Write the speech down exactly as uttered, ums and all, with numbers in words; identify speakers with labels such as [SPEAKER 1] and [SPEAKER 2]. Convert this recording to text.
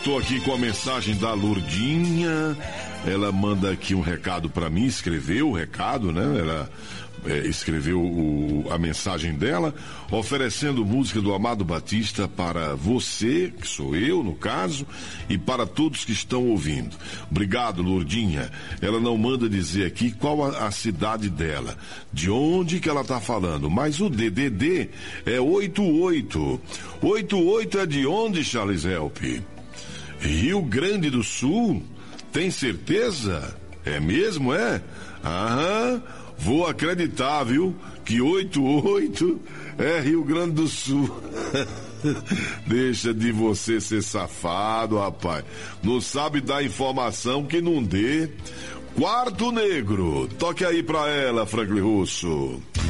[SPEAKER 1] Tô aqui com a mensagem da Lourdinha. Ela manda aqui um recado para mim, escreveu o recado, né? Ela é, escreveu o, a mensagem dela, oferecendo música do Amado Batista para você, que sou eu, no caso, e para todos que estão ouvindo. Obrigado, Lourdinha. Ela não manda dizer aqui qual a, a cidade dela, de onde que ela tá falando, mas o D D D é oito oito. oito oito é de onde, Charles Help? Rio Grande do Sul? Tem certeza? É mesmo, é? Aham, vou acreditar, viu? Que oito oito é Rio Grande do Sul. Deixa de você ser safado, rapaz. Não sabe dar informação que não dê. Quarto Negro, toque aí pra ela, Franklin Russo.